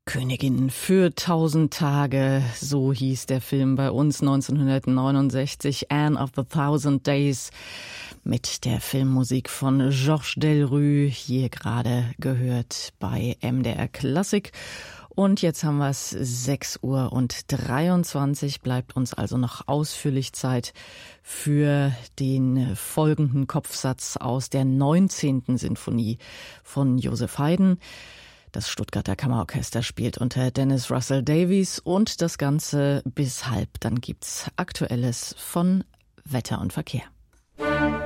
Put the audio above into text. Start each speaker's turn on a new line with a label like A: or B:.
A: Königin für 1000 Tage, so hieß der Film bei uns 1969, Anne of the Thousand Days, mit der Filmmusik von Georges Delerue, hier gerade gehört bei MDR Klassik. Und jetzt haben wir es 6:23 Uhr, bleibt uns also noch ausführlich Zeit für den folgenden Kopfsatz aus der 19. Sinfonie von Joseph Haydn. Das Stuttgarter Kammerorchester spielt unter Dennis Russell Davies und das Ganze bis halb. Dann gibt's Aktuelles von Wetter und Verkehr.